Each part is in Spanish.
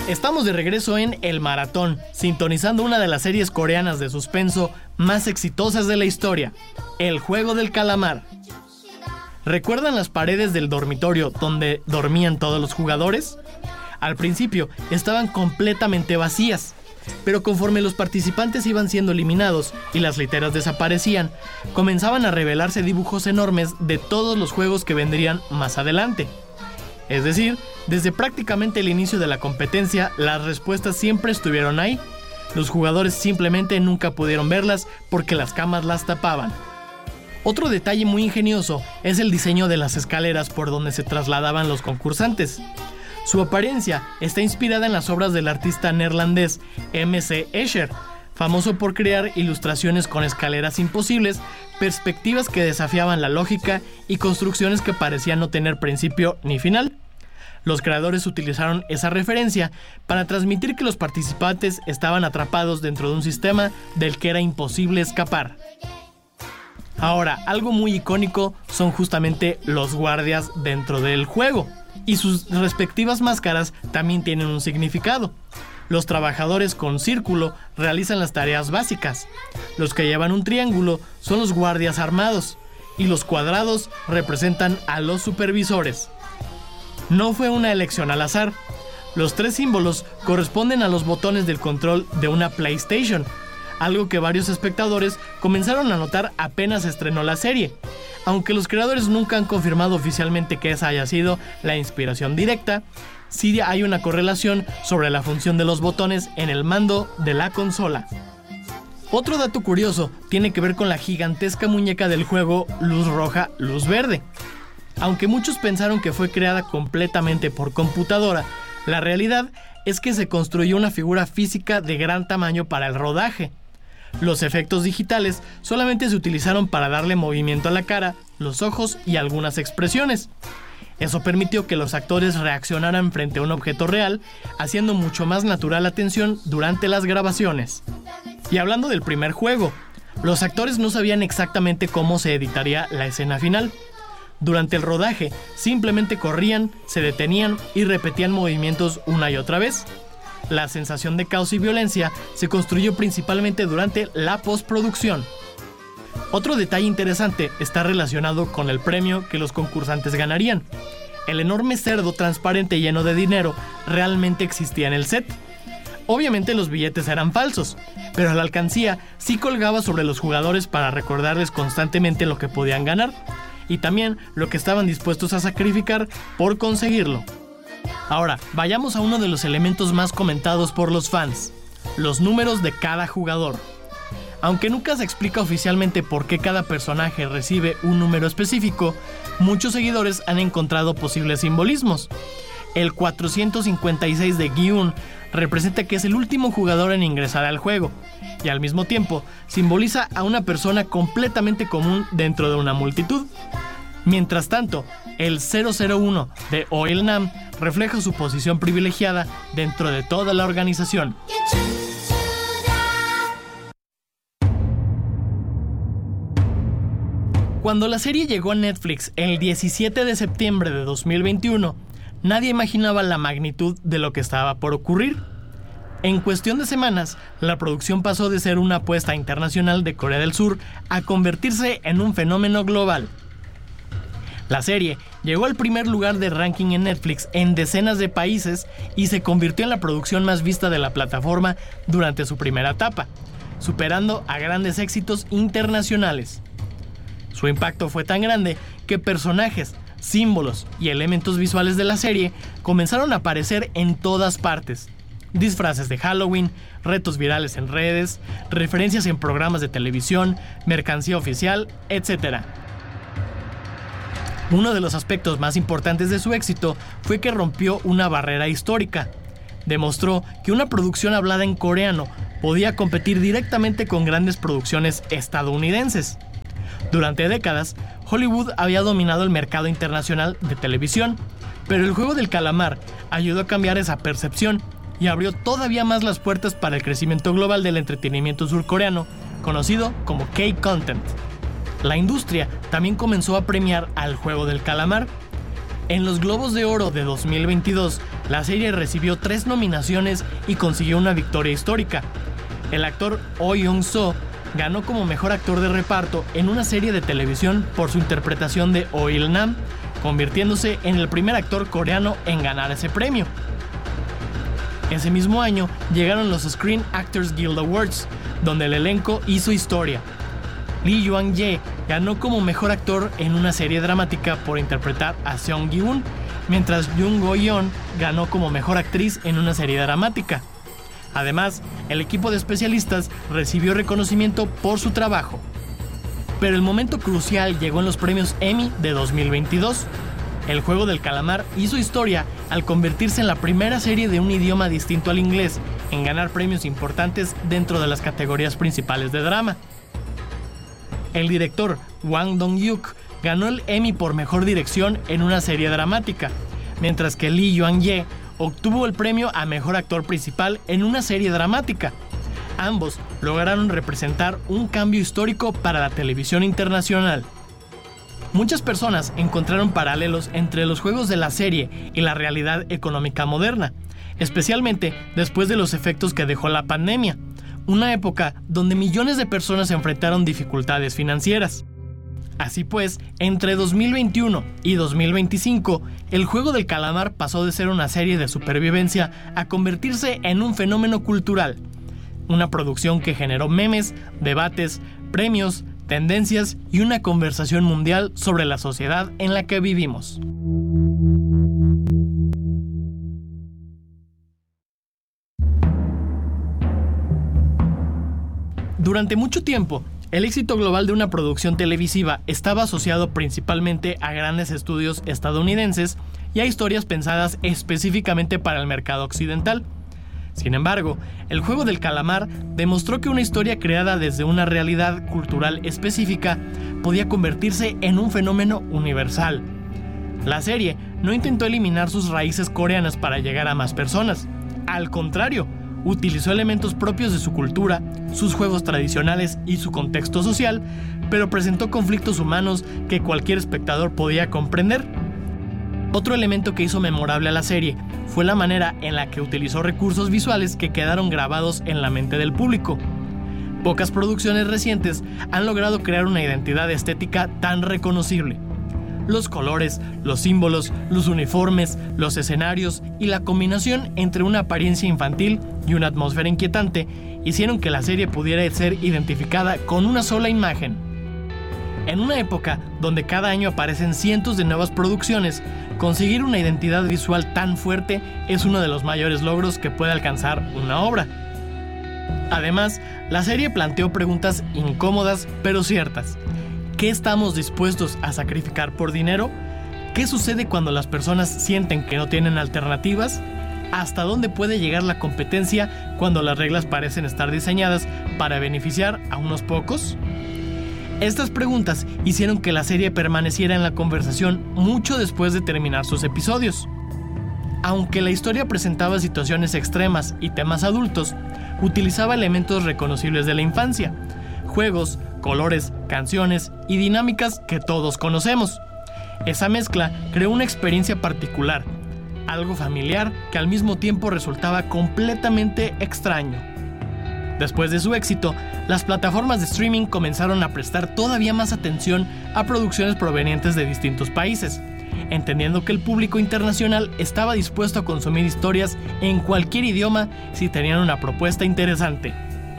Estamos de regreso en El Maratón, sintonizando una de las series coreanas de suspenso más exitosas de la historia, El Juego del Calamar. ¿Recuerdan las paredes del dormitorio donde dormían todos los jugadores? Al principio estaban completamente vacías, pero conforme los participantes iban siendo eliminados y las literas desaparecían, comenzaban a revelarse dibujos enormes de todos los juegos que vendrían más adelante. Es decir, desde prácticamente el inicio de la competencia, las respuestas siempre estuvieron ahí. Los jugadores simplemente nunca pudieron verlas porque las camas las tapaban. Otro detalle muy ingenioso es el diseño de las escaleras por donde se trasladaban los concursantes. Su apariencia está inspirada en las obras del artista neerlandés M.C. Escher, famoso por crear ilustraciones con escaleras imposibles, perspectivas que desafiaban la lógica y construcciones que parecían no tener principio ni final. Los creadores utilizaron esa referencia para transmitir que los participantes estaban atrapados dentro de un sistema del que era imposible escapar. Ahora, algo muy icónico son justamente los guardias dentro del juego, y sus respectivas máscaras también tienen un significado. Los trabajadores con círculo realizan las tareas básicas. Los que llevan un triángulo son los guardias armados y los cuadrados representan a los supervisores. No fue una elección al azar. Los tres símbolos corresponden a los botones del control de una PlayStation, algo que varios espectadores comenzaron a notar apenas se estrenó la serie. Aunque los creadores nunca han confirmado oficialmente que esa haya sido la inspiración directa, sí hay una correlación sobre la función de los botones en el mando de la consola. Otro dato curioso tiene que ver con la gigantesca muñeca del juego Luz Roja, Luz Verde. Aunque muchos pensaron que fue creada completamente por computadora, la realidad es que se construyó una figura física de gran tamaño para el rodaje. Los efectos digitales solamente se utilizaron para darle movimiento a la cara, los ojos y algunas expresiones. Eso permitió que los actores reaccionaran frente a un objeto real, haciendo mucho más natural la tensión durante las grabaciones. Y hablando del primer juego, los actores no sabían exactamente cómo se editaría la escena final. Durante el rodaje, simplemente corrían, se detenían y repetían movimientos una y otra vez. La sensación de caos y violencia se construyó principalmente durante la postproducción. Otro detalle interesante está relacionado con el premio que los concursantes ganarían. El enorme cerdo transparente lleno de dinero realmente existía en el set. Obviamente los billetes eran falsos, pero la alcancía sí colgaba sobre los jugadores para recordarles constantemente lo que podían ganar y también lo que estaban dispuestos a sacrificar por conseguirlo. Ahora, vayamos a uno de los elementos más comentados por los fans, los números de cada jugador. Aunque nunca se explica oficialmente por qué cada personaje recibe un número específico, muchos seguidores han encontrado posibles simbolismos. El 456 de Gi-un representa que es el último jugador en ingresar al juego, y al mismo tiempo simboliza a una persona completamente común dentro de una multitud. Mientras tanto, el 001 de Oil-nam refleja su posición privilegiada dentro de toda la organización. Cuando la serie llegó a Netflix el 17 de septiembre de 2021, nadie imaginaba la magnitud de lo que estaba por ocurrir. En cuestión de semanas, la producción pasó de ser una apuesta internacional de Corea del Sur a convertirse en un fenómeno global. La serie llegó al primer lugar de ranking en Netflix en decenas de países y se convirtió en la producción más vista de la plataforma durante su primera etapa, superando a grandes éxitos internacionales. Su impacto fue tan grande que personajes, símbolos y elementos visuales de la serie comenzaron a aparecer en todas partes. Disfraces de Halloween, retos virales en redes, referencias en programas de televisión, mercancía oficial, etc. Uno de los aspectos más importantes de su éxito fue que rompió una barrera histórica. Demostró que una producción hablada en coreano podía competir directamente con grandes producciones estadounidenses. Durante décadas, Hollywood había dominado el mercado internacional de televisión, pero el juego del calamar ayudó a cambiar esa percepción y abrió todavía más las puertas para el crecimiento global del entretenimiento surcoreano, conocido como K-Content. La industria también comenzó a premiar al juego del calamar. En los Globos de Oro de 2022, La serie recibió 3 nominaciones y consiguió una victoria histórica. El actor Oh Young-soo ganó como mejor actor de reparto en una serie de televisión por su interpretación de Oh Il-nam, convirtiéndose en el primer actor coreano en ganar ese premio. Ese mismo año llegaron los Screen Actors Guild Awards, donde el elenco hizo historia. Lee Yuan-ye ganó como mejor actor en una serie dramática por interpretar a Seong Gi-un, mientras Jung Go-yeon ganó como mejor actriz en una serie dramática. Además, el equipo de especialistas recibió reconocimiento por su trabajo. Pero el momento crucial llegó en los premios Emmy de 2022. El Juego del Calamar hizo historia al convertirse en la primera serie de un idioma distinto al inglés en ganar premios importantes dentro de las categorías principales de drama. El director Wang Dong-hyuk ganó el Emmy por mejor dirección en una serie dramática, mientras que Lee Yuan-ye obtuvo el premio a mejor actor principal en una serie dramática. Ambos lograron representar un cambio histórico para la televisión internacional. Muchas personas encontraron paralelos entre los juegos de la serie y la realidad económica moderna, especialmente después de los efectos que dejó la pandemia, una época donde millones de personas enfrentaron dificultades financieras. Así pues, entre 2021 y 2025, el Juego del Calamar pasó de ser una serie de supervivencia a convertirse en un fenómeno cultural, una producción que generó memes, debates, premios, tendencias y una conversación mundial sobre la sociedad en la que vivimos. Durante mucho tiempo, el éxito global de una producción televisiva estaba asociado principalmente a grandes estudios estadounidenses y a historias pensadas específicamente para el mercado occidental. Sin embargo, el Juego del Calamar demostró que una historia creada desde una realidad cultural específica podía convertirse en un fenómeno universal. La serie no intentó eliminar sus raíces coreanas para llegar a más personas. Al contrario, utilizó elementos propios de su cultura, sus juegos tradicionales y su contexto social, pero presentó conflictos humanos que cualquier espectador podía comprender. Otro elemento que hizo memorable a la serie fue la manera en la que utilizó recursos visuales que quedaron grabados en la mente del público. Pocas producciones recientes han logrado crear una identidad estética tan reconocible. Los colores, los símbolos, los uniformes, los escenarios y la combinación entre una apariencia infantil y una atmósfera inquietante hicieron que la serie pudiera ser identificada con una sola imagen. En una época donde cada año aparecen cientos de nuevas producciones, conseguir una identidad visual tan fuerte es uno de los mayores logros que puede alcanzar una obra. Además, la serie planteó preguntas incómodas pero ciertas. ¿Qué estamos dispuestos a sacrificar por dinero? ¿Qué sucede cuando las personas sienten que no tienen alternativas? ¿Hasta dónde puede llegar la competencia cuando las reglas parecen estar diseñadas para beneficiar a unos pocos? Estas preguntas hicieron que la serie permaneciera en la conversación mucho después de terminar sus episodios. Aunque la historia presentaba situaciones extremas y temas adultos, utilizaba elementos reconocibles de la infancia, juegos, colores, canciones y dinámicas que todos conocemos. Esa mezcla creó una experiencia particular, algo familiar que al mismo tiempo resultaba completamente extraño. Después de su éxito, las plataformas de streaming comenzaron a prestar todavía más atención a producciones provenientes de distintos países, entendiendo que el público internacional estaba dispuesto a consumir historias en cualquier idioma si tenían una propuesta interesante.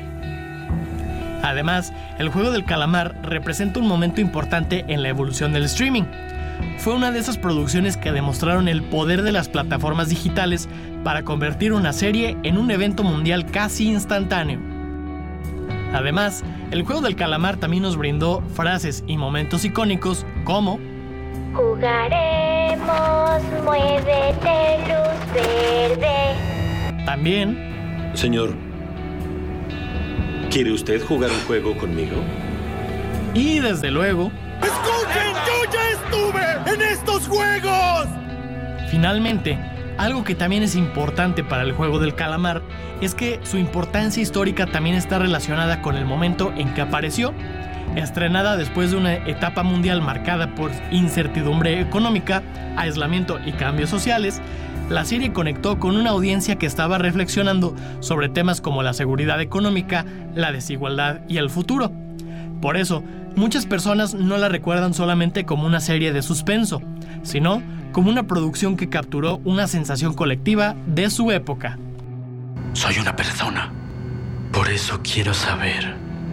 Además, el Juego del Calamar representa un momento importante en la evolución del streaming. Fue una de esas producciones que demostraron el poder de las plataformas digitales para convertir una serie en un evento mundial casi instantáneo. Además, el Juego del Calamar también nos brindó frases y momentos icónicos como "Jugaremos, muévete, luz verde". También, Señor, ¿quiere usted jugar un juego conmigo? y desde luego, ¡Escuchen! ¡Yo ya estuve en estos juegos! finalmente, algo que también es importante para el Juego del Calamar es que su importancia histórica también está relacionada con el momento en que apareció. Estrenada después de una etapa mundial marcada por incertidumbre económica, aislamiento y cambios sociales, La serie conectó con una audiencia que estaba reflexionando sobre temas como la seguridad económica, la desigualdad y el futuro. Por eso, muchas personas no la recuerdan solamente como una serie de suspenso, sino como una producción que capturó una sensación colectiva de su época. Soy una persona. Por eso quiero saber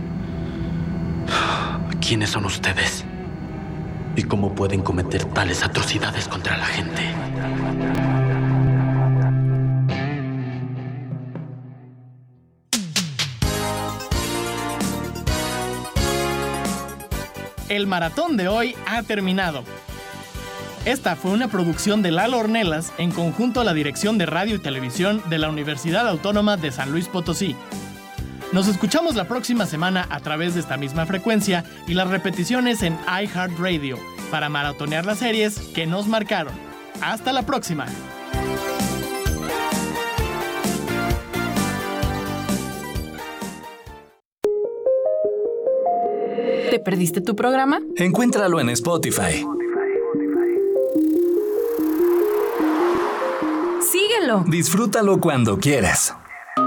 quiénes son ustedes y cómo pueden cometer tales atrocidades contra la gente. El maratón de hoy ha terminado. Esta fue una producción de Lalo Ornelas en conjunto a la Dirección de Radio y Televisión de la Universidad Autónoma de San Luis Potosí. Nos escuchamos la próxima semana a través de esta misma frecuencia y las repeticiones en iHeartRadio para maratonear las series que nos marcaron. ¡Hasta la próxima! ¿Te perdiste tu programa? Encuéntralo en Spotify. Síguelo. Disfrútalo cuando quieras.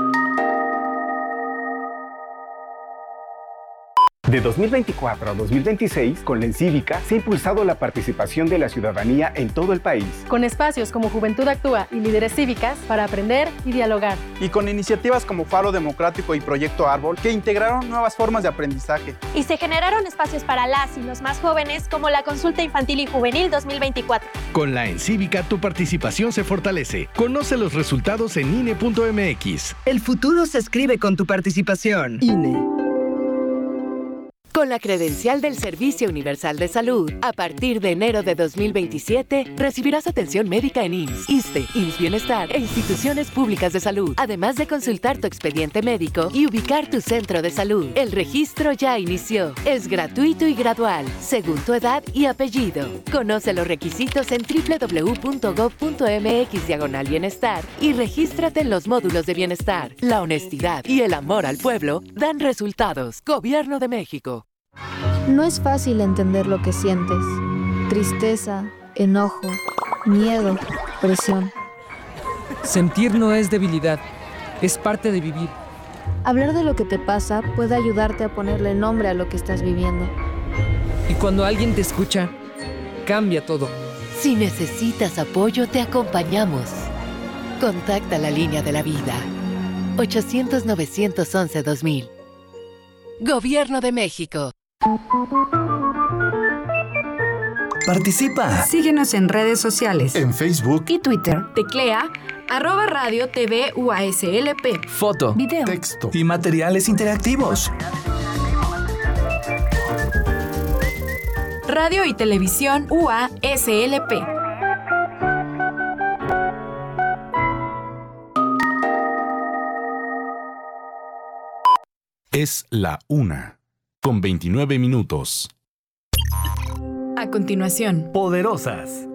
De 2024 a 2026, con la Encívica se ha impulsado la participación de la ciudadanía en todo el país. Con espacios como Juventud Actúa y Líderes Cívicas para aprender y dialogar. Y con iniciativas como Faro Democrático y Proyecto Árbol que integraron nuevas formas de aprendizaje. Y se generaron espacios para las y los más jóvenes como la Consulta Infantil y Juvenil 2024. Con la Encívica tu participación se fortalece. Conoce los resultados en INE.mx. El futuro se escribe con tu participación. INE. Con la credencial del Servicio Universal de Salud, a partir de enero de 2027, recibirás atención médica en IMSS, ISSSTE, IMSS Bienestar e instituciones públicas de salud, además de consultar tu expediente médico y ubicar tu centro de salud. El registro ya inició. Es gratuito y gradual, según tu edad y apellido. Conoce los requisitos en www.gov.mx/bienestar y regístrate en los módulos de bienestar. La honestidad y el amor al pueblo dan resultados. Gobierno de México. No es fácil entender lo que sientes. Tristeza, enojo, miedo, presión. Sentir no es debilidad, es parte de vivir. Hablar de lo que te pasa puede ayudarte a ponerle nombre a lo que estás viviendo. Y cuando alguien te escucha, cambia todo. Si necesitas apoyo, te acompañamos. Contacta la línea de la vida. 800-911-2000. Gobierno de México. Participa. Síguenos en redes sociales. En Facebook y Twitter. Teclea @Radio TV UASLP. Foto, video, texto y materiales interactivos. Radio y Televisión UASLP. Es la 1:29. A continuación, Poderosas.